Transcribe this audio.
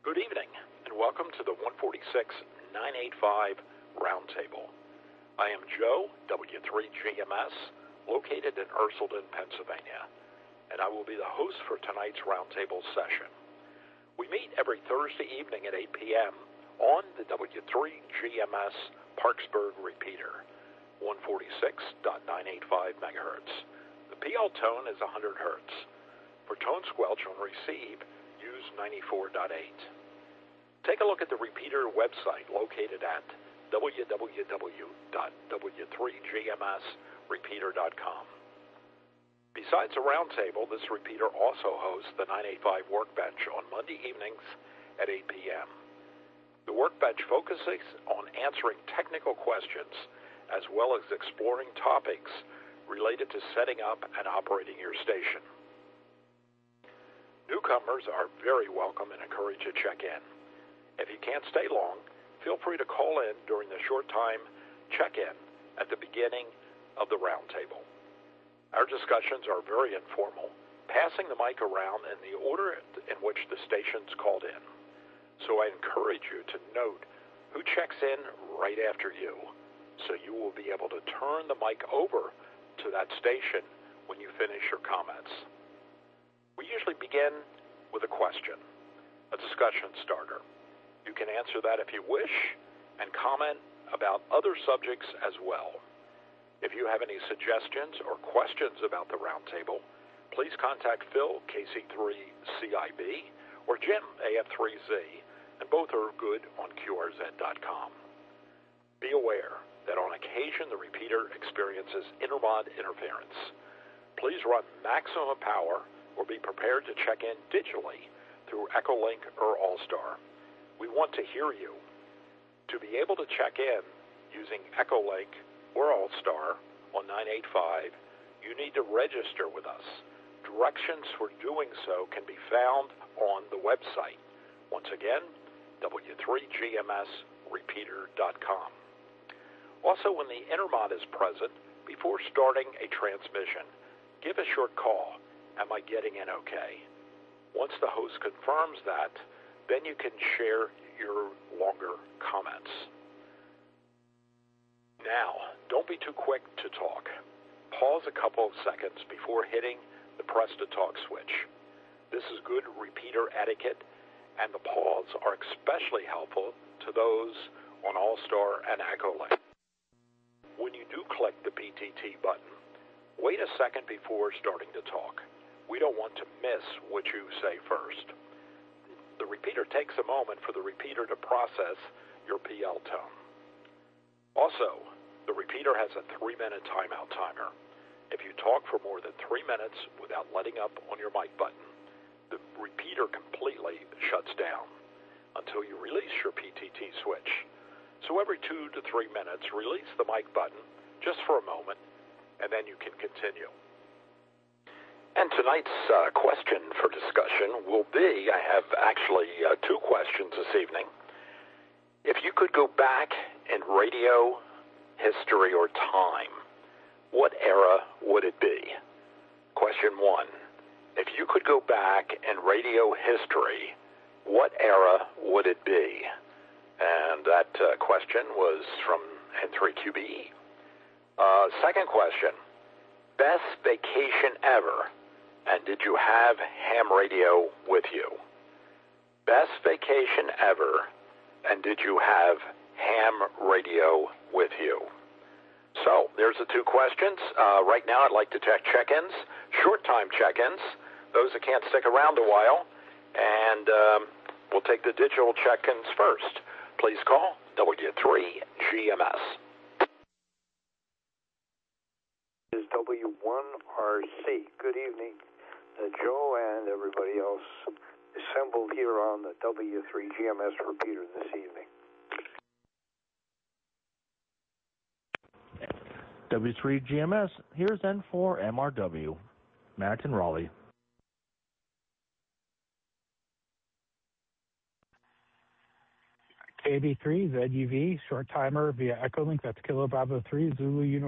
Good evening, and welcome to the 146-985 Roundtable. I am Joe, W3GMS, located in Ursuline, Pennsylvania, and I will be the host for tonight's Roundtable session. We meet every Thursday evening at 8 p.m. on the W3GMS Parksburg repeater, 146.985 megahertz. The PL tone is 100 hertz. For tone squelch on receive, use 94.8. Take a look at the repeater website located at www.w3gmsrepeater.com. Besides a roundtable, this repeater also hosts the 985 Workbench on Monday evenings at 8 p.m. The Workbench focuses on answering technical questions as well as exploring topics related to setting up and operating your station. Newcomers are very welcome and encouraged to check in. If you can't stay long, feel free to call in during the short time check-in at the beginning of the roundtable. Our discussions are very informal, passing the mic around in the order in which the station's called in. So I encourage you to note who checks in right after you, so you will be able to turn the mic over to that station when you finish your comments. We usually begin with a question, a discussion starter. You can answer that if you wish, and comment about other subjects as well. If you have any suggestions or questions about the roundtable, please contact Phil, KC3CIB, or Jim, AF3Z, and both are good on QRZ.com. Be aware that on occasion the repeater experiences intermod interference. Please run maximum power or be prepared to check in digitally through Echolink or All-Star. We want to hear you. To be able to check in using Echolink or All-Star on 985, you need to register with us. Directions for doing so can be found on the website. Once again, w3gmsrepeater.com. Also, when the intermod is present, before starting a transmission, give a short call. Am I getting in okay? Once the host confirms that, then you can share your longer comments. Now, don't be too quick to talk. Pause a couple of seconds before hitting the press to talk switch. This is good repeater etiquette, and the pause are especially helpful to those on All-Star and Echolink. When you do click the PTT button, wait a second before starting to talk. We don't want to miss what you say first. The repeater takes a moment for the repeater to process your PL tone. Also, the repeater has a 3-minute timeout timer. If you talk for more than 3 minutes without letting up on your mic button, the repeater completely shuts down until you release your PTT switch. So every 2 to 3 minutes, release the mic button just for a moment, and then you can continue. And tonight's question for discussion will be, I have actually 2 questions this evening. If you could go back in radio history or time, what era would it be? Question 1. If you could go back in radio history, what era would it be? And that question was from N3QBE. Second question, best vacation ever, and did you have ham radio with you? Best vacation ever, and did you have ham radio with you? So, there's the 2 questions. Right now I'd like to check-ins, short-time check-ins, those that can't stick around a while, and we'll take the digital check-ins first. Please call W3GMS. This is W1RC. Good evening, Joe and everybody else assembled here on the W3GMS repeater this evening. W3GMS, here's N4MRW, Meriton Raleigh. KB3 ZUV, short timer via Echolink, that's Kilo Bravo 3, Zulu Uniform.